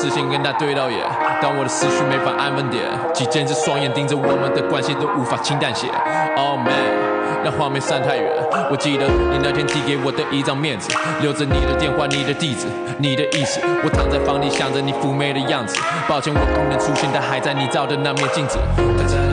视线跟他对到眼，当我的思绪没法安分点，几千只双眼盯着我们的关系都无法轻淡些。Oh man， 让画面散太远。我记得你那天递给我的一张面子，留着你的电话、你的地址、你的意思。我躺在房里想着你妩媚的样子，抱歉我不能出现，但还在你照的那面镜子。